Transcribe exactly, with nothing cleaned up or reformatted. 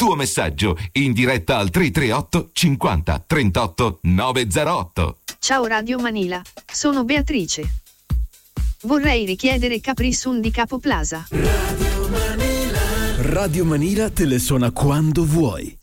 tuo messaggio in diretta al tre tre otto cinquanta trentotto novecentotto. Ciao Radio Manila, sono Beatrice. Vorrei richiedere Capri Sun di Capo Plaza. Radio Manila. Radio Manila te le suona quando vuoi.